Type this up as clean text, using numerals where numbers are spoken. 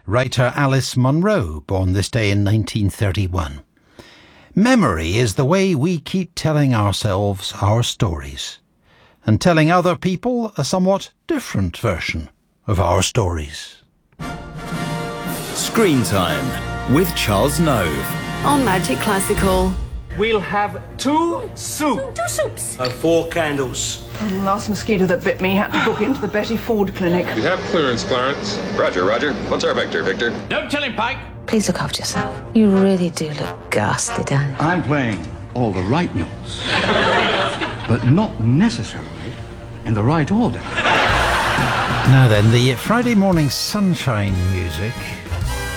Writer Alice Munro, born this day in 1931. Memory is the way we keep telling ourselves our stories, and telling other people a somewhat different version of our stories. Screen Time with Charles Nove. On Magic Classical. We'll have 2 soups. 2 soups. And 4 candles. The last mosquito that bit me had to book into the Betty Ford clinic. We have clearance, Clarence. Roger. What's our vector, Victor? Don't tell him, Pike. Please look after yourself. You really do look ghastly, Dan. I'm playing all the right notes, but not necessarily in the right order. Now then, the Friday morning sunshine music